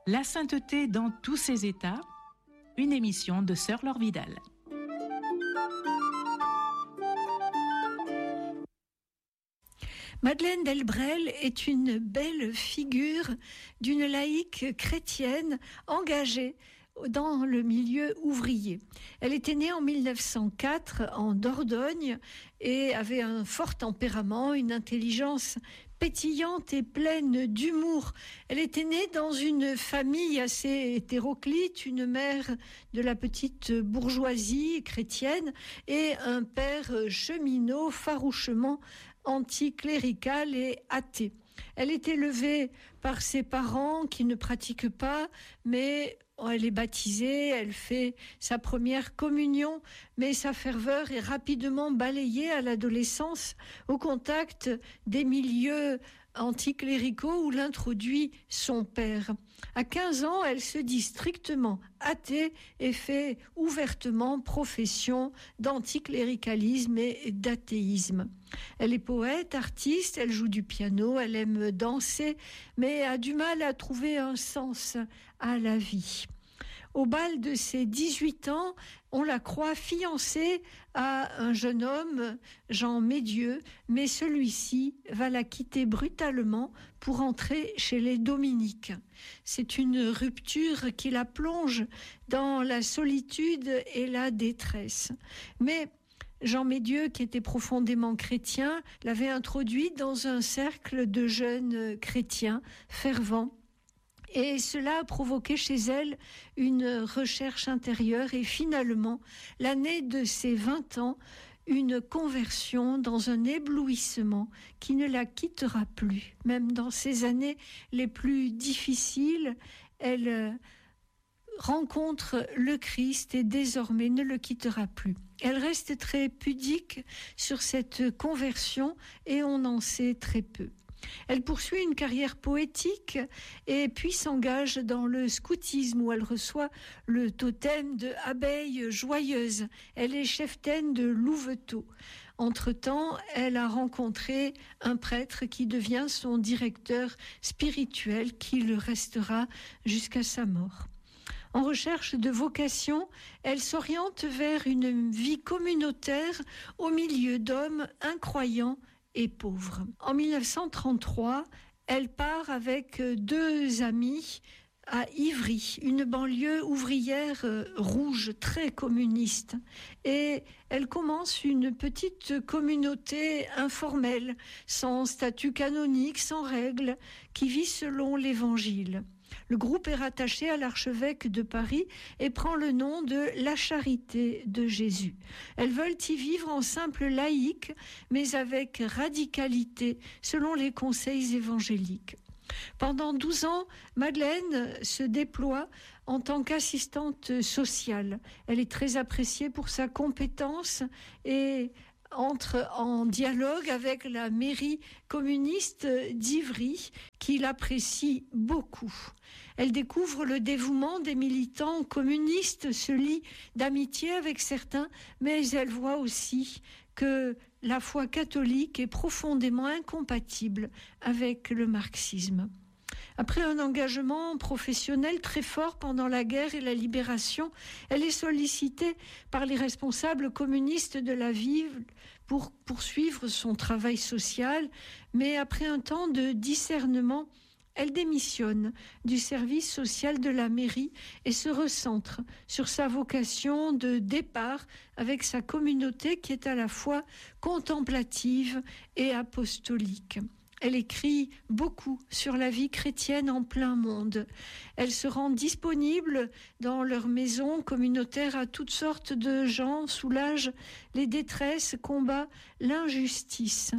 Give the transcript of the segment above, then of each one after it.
La sainteté dans tous ses états, une émission de Sœur Laure Vidal. Madeleine Delbrel est une belle figure d'une laïque chrétienne engagée dans le milieu ouvrier. Elle était née en 1904 en Dordogne et avait un fort tempérament, une intelligence pétillante et pleine d'humour. Elle était née dans une famille assez hétéroclite, une mère de la petite bourgeoisie chrétienne et un père cheminot farouchement anticlérical et athée. Elle est élevée par ses parents qui ne pratiquent pas, mais elle est baptisée, elle fait sa première communion, mais sa ferveur est rapidement balayée à l'adolescence au contact des milieux anticléricaux où l'introduit son père. À 15 ans, elle se dit strictement athée et fait ouvertement profession d'anticléricalisme et d'athéisme. Elle est poète, artiste, elle joue du piano, elle aime danser, mais a du mal à trouver un sens à la vie. Au bal de ses 18 ans, on la croit fiancée à un jeune homme, Jean Médieux, mais celui-ci va la quitter brutalement pour entrer chez les Dominiques. C'est une rupture qui la plonge dans la solitude et la détresse. Mais Jean Médieux, qui était profondément chrétien, l'avait introduit dans un cercle de jeunes chrétiens fervents. Et cela a provoqué chez elle une recherche intérieure et finalement, l'année de ses 20 ans, une conversion dans un éblouissement qui ne la quittera plus. Même dans ses années les plus difficiles, elle rencontre le Christ et désormais ne le quittera plus. Elle reste très pudique sur cette conversion et on en sait très peu. Elle poursuit une carrière poétique et puis s'engage dans le scoutisme où elle reçoit le totem de abeille joyeuse. Elle est cheftaine de Louveteaux. Entre-temps, elle a rencontré un prêtre qui devient son directeur spirituel, qui le restera jusqu'à sa mort. En recherche de vocation, elle s'oriente vers une vie communautaire au milieu d'hommes incroyants et pauvre. En 1933, elle part avec 2 amis à Ivry, une banlieue ouvrière rouge, très communiste. Et elle commence une petite communauté informelle, sans statut canonique, sans règles, qui vit selon l'Évangile. Le groupe est rattaché à l'archevêque de Paris et prend le nom de La Charité de Jésus. Elles veulent y vivre en simple laïque, mais avec radicalité, selon les conseils évangéliques. Pendant 12 ans, Madeleine se déploie en tant qu'assistante sociale. Elle est très appréciée pour sa compétence et entre en dialogue avec la mairie communiste d'Ivry, qui l'apprécie beaucoup. Elle découvre le dévouement des militants communistes, se lie d'amitié avec certains, mais elle voit aussi que la foi catholique est profondément incompatible avec le marxisme. Après un engagement professionnel très fort pendant la guerre et la libération, elle est sollicitée par les responsables communistes de la ville pour poursuivre son travail social, mais après un temps de discernement, elle démissionne du service social de la mairie et se recentre sur sa vocation de départ avec sa communauté qui est à la fois contemplative et apostolique. Elle écrit beaucoup sur la vie chrétienne en plein monde. Elle se rend disponible dans leur maison communautaire à toutes sortes de gens, soulage les détresses, combat l'injustice.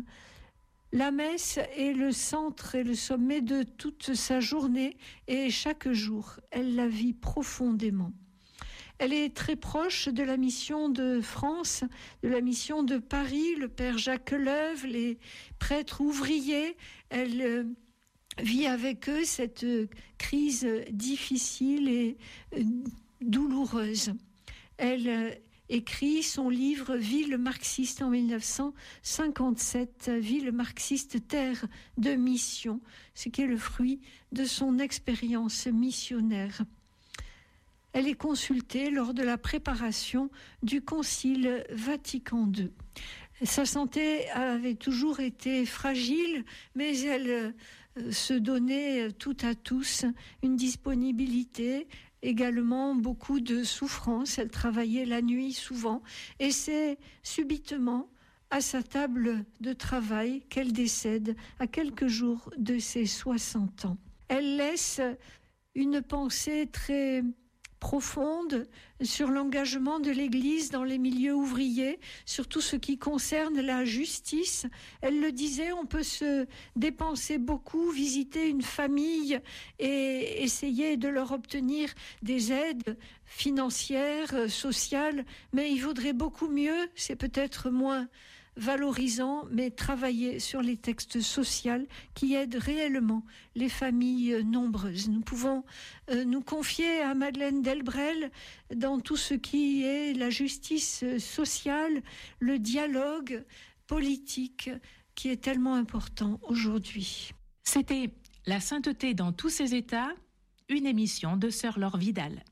La messe est le centre et le sommet de toute sa journée et chaque jour, elle la vit profondément. Elle est très proche de la mission de France, de la mission de Paris, le père Jacques Leuve, les prêtres ouvriers. Elle vit avec eux cette crise difficile et douloureuse. Elle écrit son livre Ville marxiste en 1957, Ville marxiste, terre de mission, ce qui est le fruit de son expérience missionnaire. Elle est consultée lors de la préparation du Concile Vatican II. Sa santé avait toujours été fragile, mais elle se donnait tout à tous une disponibilité, également beaucoup de souffrance. Elle travaillait la nuit souvent et c'est subitement à sa table de travail qu'elle décède à quelques jours de ses 60 ans. Elle laisse une pensée très profonde sur l'engagement de l'Église dans les milieux ouvriers, sur tout ce qui concerne la justice. Elle le disait, on peut se dépenser beaucoup, visiter une famille et essayer de leur obtenir des aides financières, sociales, mais il vaudrait beaucoup mieux, c'est peut-être moins valorisant, mais travailler sur les textes sociaux qui aident réellement les familles nombreuses. Nous pouvons nous confier à Madeleine Delbrel dans tout ce qui est la justice sociale, le dialogue politique qui est tellement important aujourd'hui. C'était La sainteté dans tous ses états, une émission de Sœur Laure Vidal.